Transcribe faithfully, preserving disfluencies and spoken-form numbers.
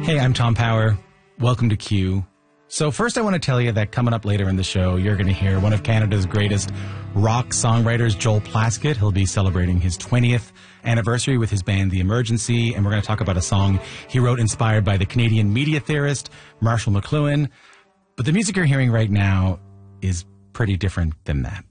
Hey, I'm Tom Power. Welcome to Q. So first I want to tell you that coming up later in the show, you're going to hear one of Canada's greatest rock songwriters, Joel Plaskett. He'll be celebrating his twentieth anniversary with his band The Emergency, and we're going to talk about a song he wrote inspired by the Canadian media theorist Marshall McLuhan. But the music you're hearing right now is pretty different than that.